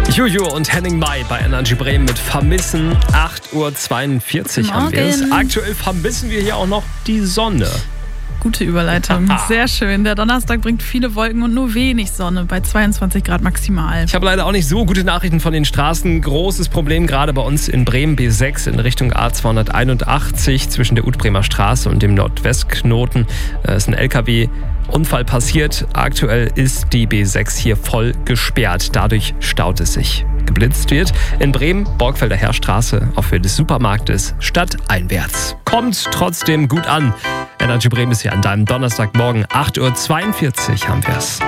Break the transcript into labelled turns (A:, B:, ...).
A: Juju und Henning Mai bei Energy Bremen mit Vermissen. 8.42 Uhr haben wir es. Aktuell vermissen wir hier auch noch die Sonne.
B: Gute Überleitung. Sehr schön. Der Donnerstag bringt viele Wolken und nur wenig Sonne bei 22 Grad maximal.
A: Ich habe leider auch nicht so gute Nachrichten von den Straßen. Großes Problem gerade bei uns in Bremen, B6 in Richtung A281 zwischen der Utbremer Straße und dem Nordwestknoten. Ist ein LKW-Unfall passiert. Aktuell ist die B6 hier voll gesperrt. Dadurch staut es sich. Geblitzt wird in Bremen, Borgfelder Heerstraße auf Höhe des Supermarktes stadteinwärts. Kommt trotzdem gut an. Energy Bremen ist hier an deinem Donnerstagmorgen 8.42 Uhr haben wir es.